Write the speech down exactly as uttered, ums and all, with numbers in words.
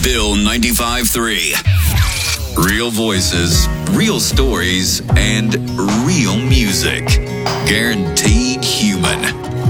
Bill ninety-five three. Real voices, real stories, and real music. Guaranteed human.